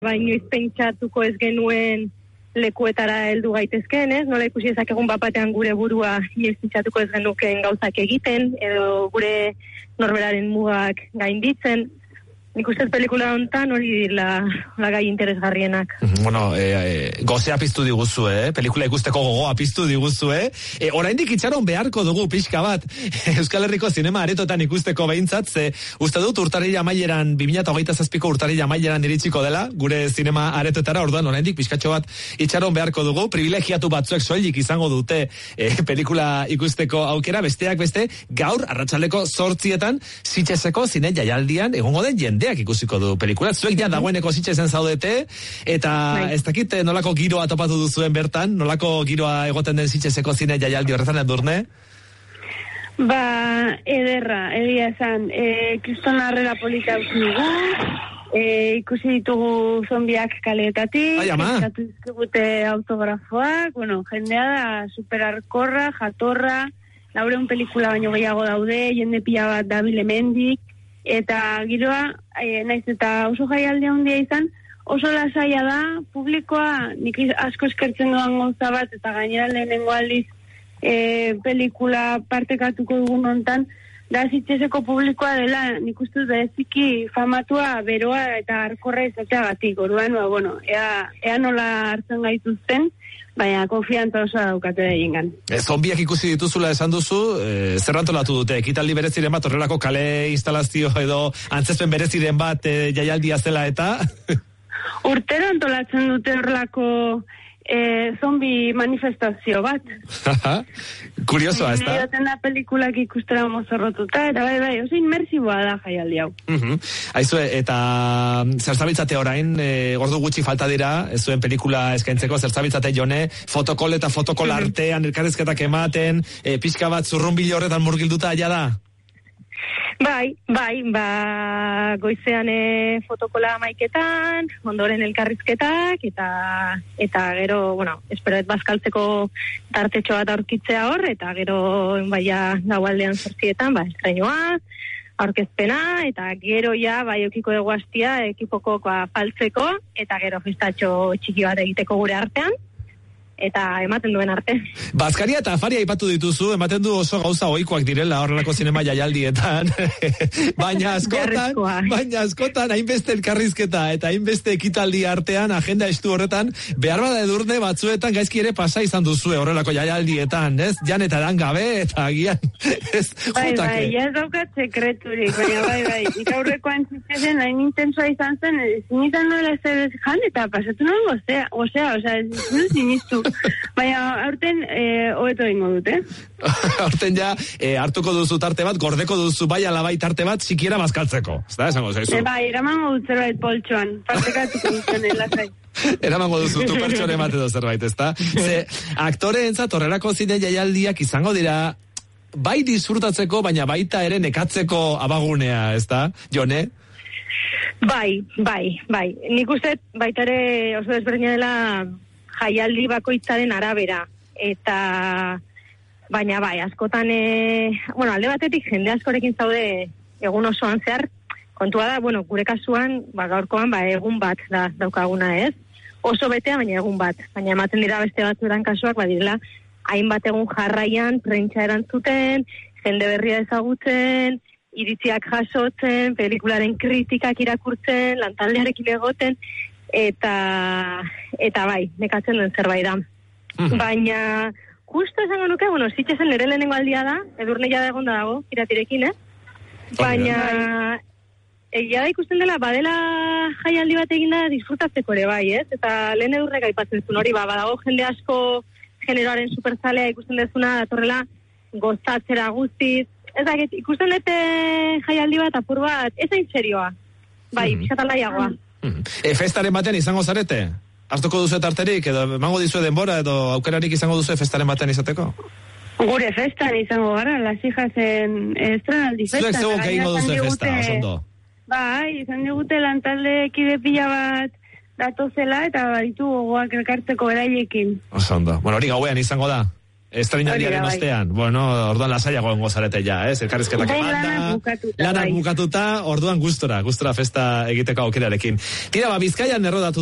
baino pentsatuko ez genuen lekuetara heldu gaitezkeen, ez? Nola ikusi ezakegun bapatean gure burua inoiz pentsatuko ez genukeen gauzak egiten, edo gure norberaren mugak gainditzen. Nik ustez pelikula honetan hori dirla gai interesgarrienak. Bueno, gozea piztu diguzu, pelikula ikusteko gogoa piztu diguzu, oraindik itxaron beharko dugu pixka bat Euskal Herriko zinema aretotan ikusteko behintzat, ze uste dut urtarrila amaieran 2027ko urtarrila amaieran iritsiko dela gure zinema aretotara, orduan oraindik pixkatxo bat itxaron beharko dugu, privilegiatu batzuek soilik izango dute pelikula ikusteko aukera, besteak beste gaur arratsaldeko 8:00 Sitgeseko zine jaialdian egongo den jendeak ikusiko du pelikula. Zuek ja dagoeneko Sitgesen zaudete, eta ez dakit nolako giroa topatu duzuen bertan, nolako giroa egoten den Sitgeseko zine jaialdi horretan, Edurne? Ederra, egia esan, kriston harrera polita dugu, ikusi ditugu zombiak kaleetatik, eskatu dizkigute autografoak, jendea da superarkorra, jatorra, 400 pelikula baino gehiago daude, jende pila bat dabil hemendik, eta giroa, naiz eta oso jaialdi handia izan, oso lasaia da, publikoa nik asko eskertzen duan gauza bat, eta gainera lehenengo aldiz pelikula partekatuko dugun hontan, da Sitgeseko publikoa dela, nik ustez bereziki famatua, beroa eta harkorra izateagatik, orduan, ea nola hartzen gaituzten, baina konfiantza oso daukate da egingan. Zombiak ikusi dituzula esan duzu, zer antolatu dute, ekitaldi bereziren bat, horrelako kale instalazio edo antzezpen bereziren bat jaialdia zela eta? Urtero antolatzen dute horrelako zombi manifestazio bat. Kuriosoa, ez da? Edaten da pelikulak ikustera mozorrotuta, eta bai, oso inmersiboa da jaialdi hau. Aizue, eta zertzabiltzate orain, ordu gutxi falta dira, ez zuen pelikula eskaintzeko, zertzabiltzate Jone, fotokol eta fotokol artean, elkarrizketak ematen, pixka bat zurrunbilo horretan murgilduta aia da? Bai, goizean fotokola amaiketan, ondoren elkarrizketak, eta gero, esperoet bazkaltzeko tartetxo bat aurkitzea hor, eta gero baia gaualdean 8:00, estreinoa, aurkezpena, eta gero ja, eukiko dugu hastia, ekipoko faltzeko, eta gero festatxo txiki bat egiteko gure artean, eta ematen duen arte. Bazkaria eta afaria aipatu dituzu, ematen du oso gauza ohikoak direla horrelako zinema jaialdietan. baina askotan hainbeste elkarrizketa eta hainbeste ekitaldi artean, agenda estu horretan, behar bada Edurne batzuetan gaizki ere pasa izan duzue horrelako jaialdietan, ez? Jan eta dan gabe, eta agian ez jutake. Bai, ez daukat sekreturik, bai. Ikaurrekoan Sitgesen hain intensoa izan zen, ezin izan nola ez jan, eta pasatu nuen gozea, ez sinistu. Baina, aurten hobeto ingo dute. Aurten ja, hartuko duzu tarte bat, gordeko duzu bai alabai tarte bat, sikiera bazkaltzeko. Ez da, esango zaizu? Bai, eramango dut zerbait poltsoan, partekatuko duzen elazai. Eramango duzu tu pertsone emate do zerbait, ez da? Ze, aktore entzat horrelako zine jaialdiak izango dira, bai disfrutatzeko, baina baita ere nekatzeko abagunea, ez da, Jone? Bai. Nik uste baita ere oso desberdina dela jaialdi bakoitzaren arabera, eta baina askotan alde batetik jende askorekin zaude egun osoan zehar, kontua da, gure kasuan gaurkoan egun bat daukaguna, ez? Oso betea, baina egun bat, baina ematen dira beste batzuetan kasuak direla hainbat egun jarraian prentsa erantzuten, jende berria ezagutzen, iritziak jasotzen, pelikularen kritikak irakurtzen, lantaldearekin egoten, eta bai, nekatzen duen zerbait da. Baina, justo esango nuke, Sitgesen nire lehenengo aldia da, Edurne jada egon dago, iratirekin, baina, egia da ikusten dela, badela jaialdi bat eginda disfrutatzeko ere bai, ez? Eta lehen Edurnek aipatzen zuen hori, badago jende asko generoaren superzalea ikusten dezuna, datorrela gozatzera guztiz, ez da, ikusten dute jaialdi bat, apur bat, ez hain serioa, bai, pixatalaiagoa. Festaren batean izango zarete? Hartuko duzu tarterik, edo emango dizue denbora, edo aukerarik izango duzu festaren batean izateko? Gure festan izango gara, las hijasen estrenaldi festan. Zuek zegoen egingo duzu festa, osondo? Bai, izan digute lantalde kide pila bat datozela, eta baditu gogoak elkartzeko beraiekin. Osondo. Hori gauean izango da? Estrenaldiaren ostean. Bueno, orduan lasaiago gozarete ja, elkarrizketak emanda. Lanak bukatuta, orduan gustora festa egiteko aukerarekin. Tira, Bizkaian errodatu